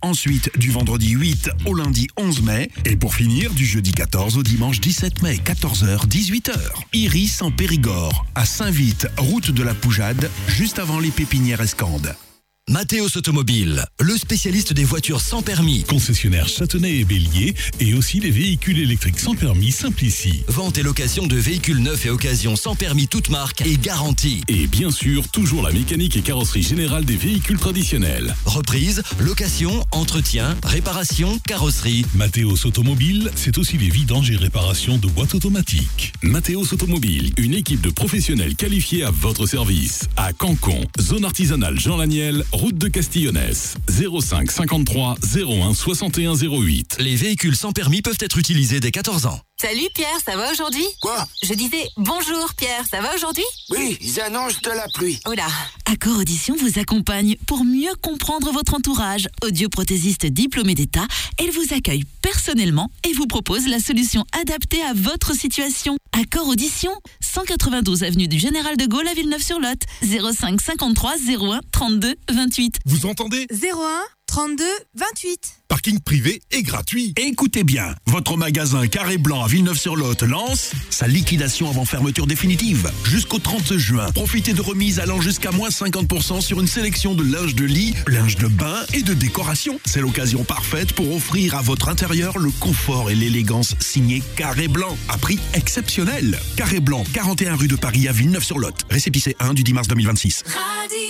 Ensuite, du vendredi 8 au lundi 11 mai. Et pour finir, du jeudi 14 au dimanche 17 mai, 14h-18h. Iris en Périgord, à Saint-Vite, route de la Poujade, juste avant les pépinières Escande. Mathéos Automobile, le spécialiste des voitures sans permis. Concessionnaire Châtenay et Bélier et aussi les véhicules électriques sans permis Simplici. Vente et location de véhicules neufs et occasions sans permis toute marque et garantie. Et bien sûr, toujours la mécanique et carrosserie générale des véhicules traditionnels. Reprise, location, entretien, réparation, carrosserie. Mathéos Automobile, c'est aussi les vidanges et réparations de boîtes automatiques. Mathéos Automobile, une équipe de professionnels qualifiés à votre service. À Cancon, zone artisanale Jean Laniel, route de Castillonnès, 05 53 01 61 08. Les véhicules sans permis peuvent être utilisés dès 14 ans. Salut Pierre, ça va aujourd'hui? Quoi? Je disais bonjour Pierre, ça va aujourd'hui? Oui, ils annoncent de la pluie. Oh là. Accor Audition vous accompagne pour mieux comprendre votre entourage. Audioprothésiste diplômé d'État, elle vous accueille personnellement et vous propose la solution adaptée à votre situation. Accor Audition, 192 avenue du Général de Gaulle à Villeneuve-sur-Lot, 05 53 01 32 28. Vous entendez? 01 32 28. Parking privé et gratuit. Écoutez bien, votre magasin Carré Blanc à Villeneuve-sur-Lot lance sa liquidation avant fermeture définitive. Jusqu'au 30 juin, profitez de remises allant jusqu'à moins 50% sur une sélection de linge de lit, linge de bain et de décoration. C'est l'occasion parfaite pour offrir à votre intérieur le confort et l'élégance signé Carré Blanc à prix exceptionnel. Carré Blanc, 41 rue de Paris à Villeneuve-sur-Lot. Récépissé 1 du 10 mars 2026.